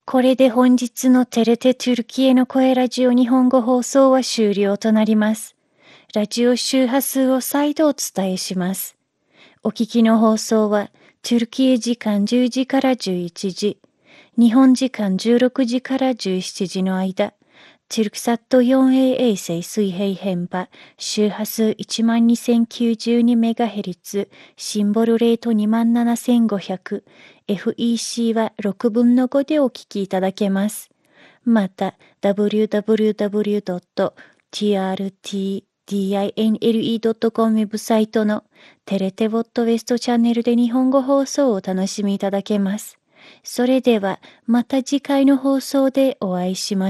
これで本日のテレテトゥルキエの声ラジオ日本語放送は終了となります。ラジオ周波数を再度お伝えします。お聞きの放送は、トゥルキエ時間10時から11時、日本時間16時から17時の間、トゥルクサット 4A 衛星水平変波、周波数 12092MHz、シンボルレート 27500、FEC は6分の5でお聞きいただけます。また、www.trtdinle.com ウェブサイトのテレテボットウェストチャンネルで日本語放送をお楽しみいただけます。それでは、また次回の放送でお会いしましょう。